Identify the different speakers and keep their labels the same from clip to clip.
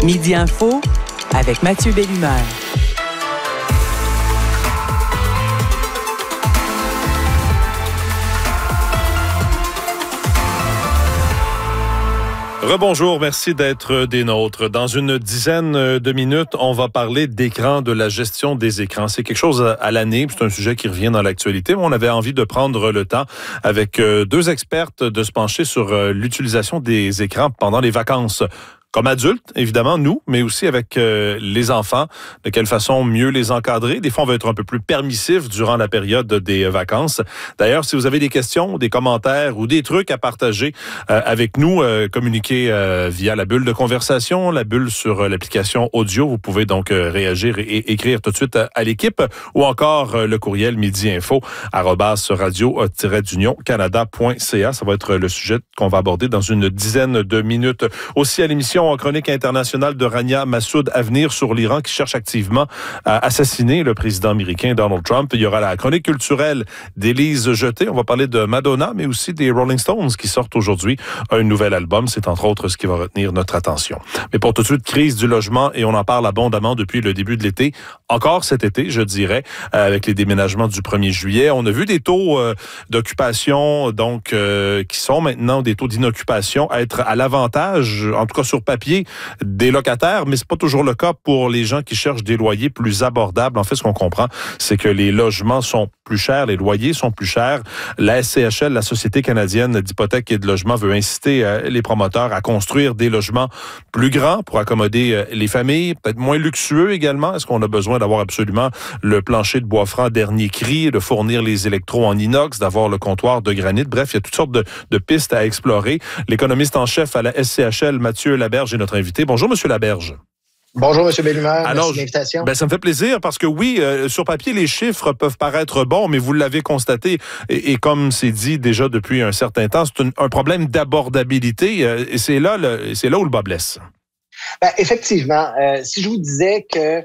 Speaker 1: Midi Info avec Mathieu Bellumeur.
Speaker 2: Rebonjour, merci d'être des nôtres. Dans une dizaine de minutes, on va parler d'écran, de la gestion des écrans. C'est quelque chose à l'année, c'est un sujet qui revient dans l'actualité, mais on avait envie de prendre le temps avec deux expertes de se pencher sur l'utilisation des écrans pendant les vacances. Comme adultes, évidemment, nous, mais aussi avec les enfants. De quelle façon mieux les encadrer? Des fois, on va être un peu plus permissif durant la période des vacances. D'ailleurs, si vous avez des questions, des commentaires ou des trucs à partager avec nous, communiquez via la bulle de conversation, la bulle sur l'application audio. Vous pouvez donc réagir et écrire tout de suite à l'équipe ou encore le courriel midiinfo@radio-canada.ca. Ça va être le sujet qu'on va aborder dans une dizaine de minutes. Aussi à l'émission, en chronique internationale de Rania Massoud, Avenir sur l'Iran qui cherche activement à assassiner le président américain Donald Trump. Il y aura la chronique culturelle d'Élise Jeté. On va parler de Madonna, mais aussi des Rolling Stones qui sortent aujourd'hui un nouvel album. C'est entre autres ce qui va retenir notre attention. Mais pour tout de suite, crise du logement, et on en parle abondamment depuis le début de l'été. Encore cet été, je dirais, avec les déménagements du 1er juillet. On a vu des taux d'occupation, donc, qui sont maintenant des taux d'inoccupation, être à l'avantage, en tout cas sur papier, des locataires, mais c'est pas toujours le cas pour les gens qui cherchent des loyers plus abordables. En fait, ce qu'on comprend, c'est que les logements sont plus chers, les loyers sont plus chers. La SCHL, la Société canadienne d'hypothèques et de logement, veut inciter les promoteurs à construire des logements plus grands pour accommoder les familles, peut-être moins luxueux également. Est-ce qu'on a besoin d'avoir absolument le plancher de bois franc dernier cri, de fournir les électros en inox, d'avoir le comptoir de granit? Bref, il y a toutes sortes de pistes à explorer. L'économiste en chef à la SCHL, Mathieu Laberge, est notre invité. Bonjour, Monsieur Laberge.
Speaker 3: Bonjour, M. Bellumeur.
Speaker 2: Alors,
Speaker 3: merci de l'invitation.
Speaker 2: Ça me fait plaisir parce que oui, sur papier, les chiffres peuvent paraître bons, mais vous l'avez constaté, et comme c'est dit déjà depuis un certain temps, c'est un problème d'abordabilité, et c'est là où le bas blesse.
Speaker 3: Effectivement, si je vous disais que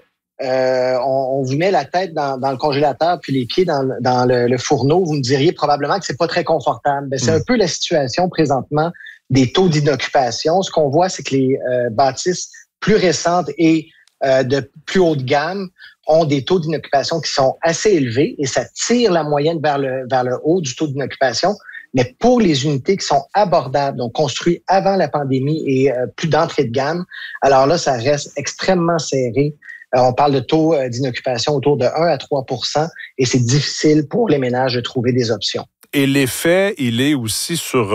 Speaker 3: on vous met la tête dans le congélateur puis les pieds dans le fourneau, vous me diriez probablement que c'est pas très confortable. C'est un peu la situation présentement des taux d'inoccupation. Ce qu'on voit, c'est que les bâtisses plus récentes et de plus haute gamme ont des taux d'inoccupation qui sont assez élevés et ça tire la moyenne vers le haut du taux d'inoccupation. Mais pour les unités qui sont abordables, donc construites avant la pandémie et plus d'entrée de gamme, alors là, ça reste extrêmement serré. On parle de taux d'inoccupation autour de 1 à 3 % et c'est difficile pour les ménages de trouver des options.
Speaker 2: Et l'effet, il est aussi sur...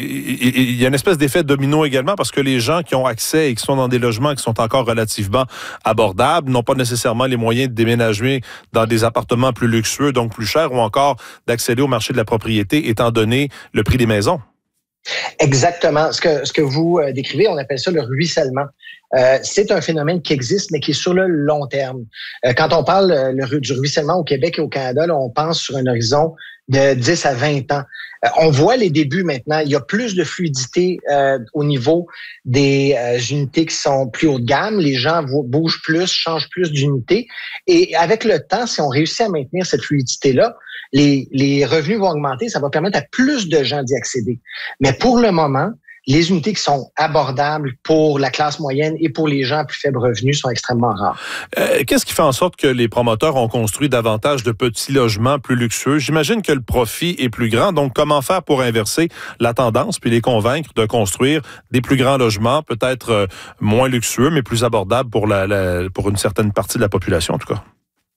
Speaker 2: il y a une espèce d'effet domino également parce que les gens qui ont accès et qui sont dans des logements qui sont encore relativement abordables n'ont pas nécessairement les moyens de déménager dans des appartements plus luxueux, donc plus chers, ou encore d'accéder au marché de la propriété étant donné le prix des maisons.
Speaker 3: Exactement. Ce que vous décrivez, on appelle ça le ruissellement. C'est un phénomène qui existe, mais qui est sur le long terme. Quand on parle du ruissellement au Québec et au Canada, là, on pense sur un horizon de 10 à 20 ans. On voit les débuts maintenant. Il y a plus de fluidité au niveau des unités qui sont plus haut de gamme. Les gens bougent plus, changent plus d'unités. Et avec le temps, si on réussit à maintenir cette fluidité-là, les revenus vont augmenter. Ça va permettre à plus de gens d'y accéder. Mais pour le moment, les unités qui sont abordables pour la classe moyenne et pour les gens à plus faible revenu sont extrêmement rares.
Speaker 2: Qu'est-ce qui fait en sorte que les promoteurs ont construit davantage de petits logements plus luxueux? J'imagine que le profit est plus grand. Donc, comment faire pour inverser la tendance puis les convaincre de construire des plus grands logements, peut-être moins luxueux, mais plus abordables pour une certaine partie de la population, en tout cas?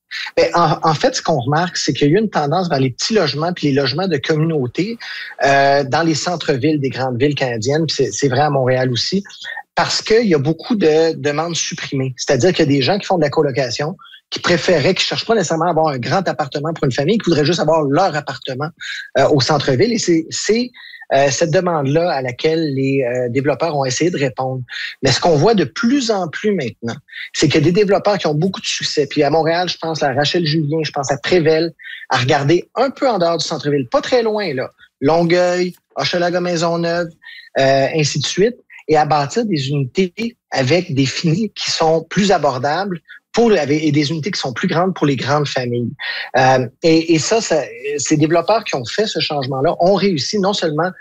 Speaker 3: En fait, ce qu'on remarque, c'est qu'il y a eu une tendance vers les petits logements puis les logements de communauté dans les centres-villes des grandes villes canadiennes, puis c'est vrai à Montréal aussi, parce qu'il y a beaucoup de demandes supprimées. C'est-à-dire qu'il y a des gens qui font de la colocation, qui cherchent pas nécessairement à avoir un grand appartement pour une famille, qui voudraient juste avoir leur appartement au centre-ville. Et c'est cette demande-là à laquelle les développeurs ont essayé de répondre. Mais ce qu'on voit de plus en plus maintenant, c'est qu'il y a des développeurs qui ont beaucoup de succès. Puis à Montréal, je pense à Rachel Julien, je pense à Prével, à regarder un peu en dehors du centre-ville, pas très loin, là, Longueuil, Hochelaga-Maisonneuve, ainsi de suite, et à bâtir des unités avec des finis qui sont plus abordables et des unités qui sont plus grandes pour les grandes familles. Et ça, ces développeurs qui ont fait ce changement-là ont réussi non seulement